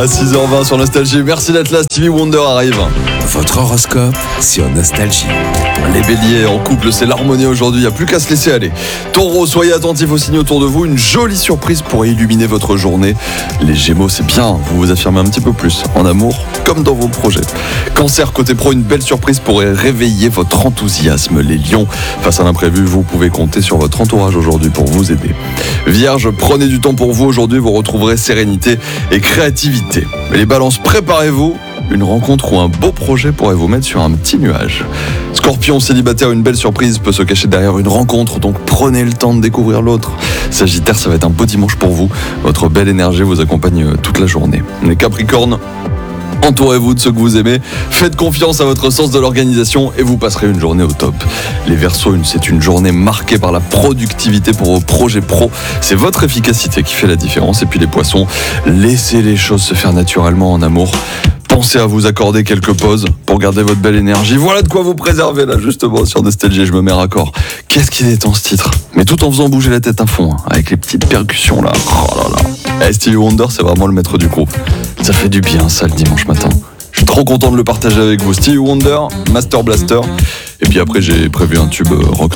À 6h20 sur Nostalgie. Merci d'être là, Stevie Wonder arrive. Votre horoscope sur Nostalgie. Les béliers en couple, c'est l'harmonie aujourd'hui, il n'y a plus qu'à se laisser aller. Taureau, soyez attentifs aux signes autour de vous, une jolie surprise pourrait illuminer votre journée. Les gémeaux, c'est bien, vous vous affirmez un petit peu plus, en amour comme dans vos projets. Cancer, côté pro, une belle surprise pourrait réveiller votre enthousiasme. Les lions, face à l'imprévu, vous pouvez compter sur votre entourage aujourd'hui pour vous aider. Vierge, prenez du temps pour vous aujourd'hui, vous retrouverez sérénité et créativité. Les balances, préparez-vous. Une rencontre ou un beau projet pourrait vous mettre sur un petit nuage. Scorpion, célibataire, une belle surprise peut se cacher derrière une rencontre, donc prenez le temps de découvrir l'autre. Sagittaire, ça va être un beau dimanche pour vous. Votre belle énergie vous accompagne toute la journée. Les Capricornes, entourez-vous de ceux que vous aimez, faites confiance à votre sens de l'organisation et vous passerez une journée au top. Les Verseaux, c'est une journée marquée par la productivité pour vos projets pro. C'est votre efficacité qui fait la différence. Et puis les Poissons, laissez les choses se faire naturellement en amour. Pensez à vous accorder quelques pauses pour garder votre belle énergie. Voilà de quoi vous préserver là justement sur Nostalgie, je me mets raccord. Qu'est-ce qu'il est en ce titre? Mais tout en faisant bouger la tête à fond, avec les petites percussions là. Oh là là. Stevie Wonder, c'est vraiment le maître du groupe. Ça fait du bien ça le dimanche matin. Je suis trop content de le partager avec vous. Stevie Wonder, Master Blaster. Et puis après j'ai prévu un tube rock